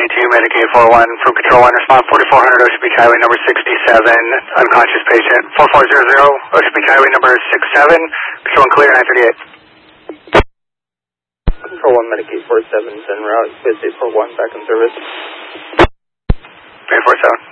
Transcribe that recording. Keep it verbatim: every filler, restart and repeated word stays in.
twenty-two, Medicaid four one, from Control one, respond forty-four hundred Ocean Beach Highway number sixty-seven, unconscious patient, four four zero zero, Ocean Beach Highway number sixty-seven, Control one clear, nine thirty-eight. Control one, Medicaid four seven, en route, Space eight four one, back in service. eight four seven.